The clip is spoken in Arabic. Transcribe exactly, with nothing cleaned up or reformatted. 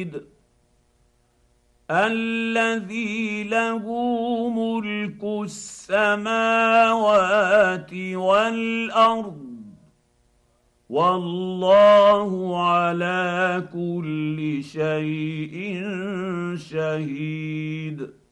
شهيد الذي له ملك السماوات والارض والله على كل شيء شهيد